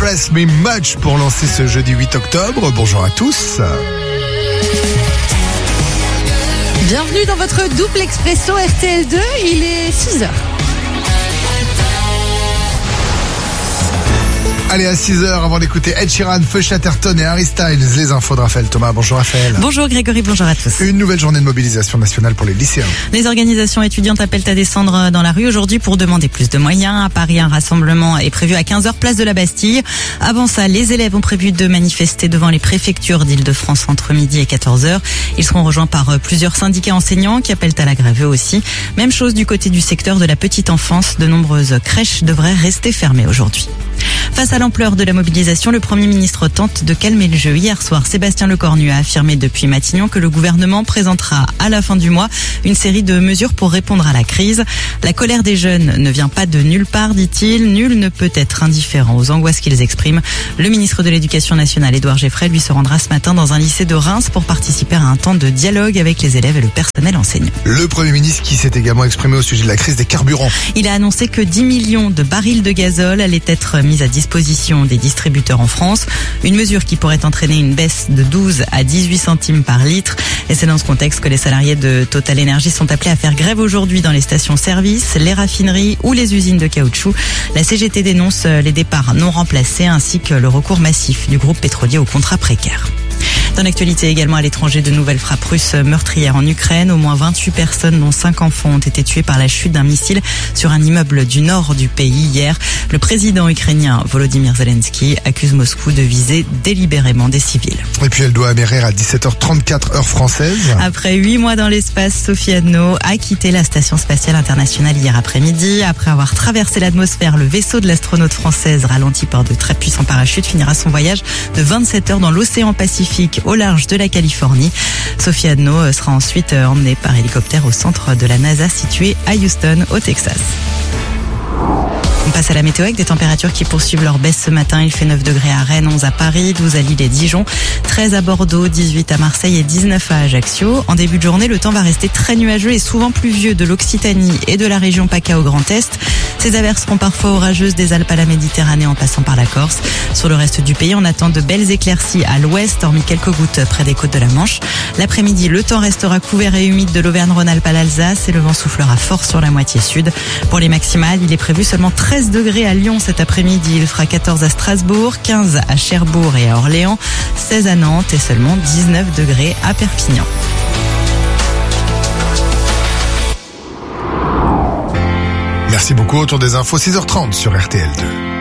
Impress Me Much pour lancer ce jeudi 8 octobre. Bonjour à tous. Bienvenue dans votre double expresso RTL2, il est 6h. Allez, à 6h, avant d'écouter Ed Sheeran, Feu Chatterton et Harry Styles, les infos de Raphaël Thomas. Bonjour Raphaël. Bonjour Grégory, bonjour à tous. Une nouvelle journée de mobilisation nationale pour les lycéens. Les organisations étudiantes appellent à descendre dans la rue aujourd'hui pour demander plus de moyens. À Paris, un rassemblement est prévu à 15h, place de la Bastille. Avant ça, les élèves ont prévu de manifester devant les préfectures d'Île-de-France entre midi et 14h. Ils seront rejoints par plusieurs syndicats enseignants qui appellent à la grève eux aussi. Même chose du côté du secteur de la petite enfance. De nombreuses crèches devraient rester fermées aujourd'hui. Face à l'ampleur de la mobilisation, le Premier ministre tente de calmer le jeu. Hier soir, Sébastien Lecornu a affirmé depuis Matignon que le gouvernement présentera à la fin du mois une série de mesures pour répondre à la crise. La colère des jeunes ne vient pas de nulle part, dit-il. Nul ne peut être indifférent aux angoisses qu'ils expriment. Le ministre de l'Éducation nationale, Édouard Geoffrey, lui se rendra ce matin dans un lycée de Reims pour participer à un temps de dialogue avec les élèves et le personnel enseignant. Le Premier ministre qui s'est également exprimé au sujet de la crise des carburants. Il a annoncé que 10 millions de barils de gazole allaient être mis à disposition des distributeurs en France. Une mesure qui pourrait entraîner une baisse de 12 à 18 centimes par litre. Et c'est dans ce contexte que les salariés de Total Energy sont appelés à faire grève aujourd'hui dans les stations-service, les raffineries ou les usines de caoutchouc. La CGT dénonce les départs non remplacés ainsi que le recours massif du groupe pétrolier aux contrats précaires. Dans l'actualité également à l'étranger, de nouvelles frappes russes meurtrières en Ukraine. Au moins 28 personnes, dont 5 enfants, ont été tuées par la chute d'un missile sur un immeuble du nord du pays hier. Le président ukrainien Volodymyr Zelensky accuse Moscou de viser délibérément des civils. Et puis elle doit amérir à 17h34 heure française. Après 8 mois dans l'espace, Sophie Adno a quitté la station spatiale internationale hier après-midi. Après avoir traversé l'atmosphère, le vaisseau de l'astronaute française, ralenti par de très puissants parachutes, finira son voyage de 27 heures dans l'océan Pacifique au large de la Californie. Sophie Adno sera ensuite emmenée par hélicoptère au centre de la NASA situé à Houston, au Texas. On passe à la météo avec des températures qui poursuivent leur baisse ce matin. Il fait 9 degrés à Rennes, 11 à Paris, 12 à Lille et Dijon, 13 à Bordeaux, 18 à Marseille et 19 à Ajaccio. En début de journée, le temps va rester très nuageux et souvent pluvieux de l'Occitanie et de la région PACA au Grand Est. Ces averses seront parfois orageuses des Alpes à la Méditerranée en passant par la Corse. Sur le reste du pays, on attend de belles éclaircies à l'ouest, hormis quelques gouttes près des côtes de la Manche. L'après-midi, le temps restera couvert et humide de l'Auvergne-Rhône-Alpes à l'Alsace et le vent soufflera fort sur la moitié sud. Pour les maximales, il est prévu seulement 13 degrés à Lyon cet après-midi. Il fera 14 à Strasbourg, 15 à Cherbourg et à Orléans, 16 à Nantes et seulement 19 degrés à Perpignan. Merci beaucoup. Autour des infos, 6h30 sur RTL2.